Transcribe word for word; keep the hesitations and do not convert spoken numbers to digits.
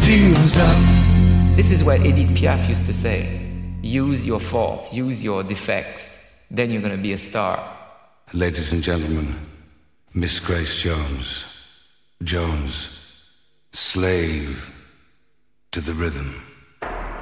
she was done. This is what Edith Piaf used to say. Use your faults, use your defects, then you're going to be a star. Ladies and gentlemen, Miss Grace Jones. Jones, slave to the rhythm.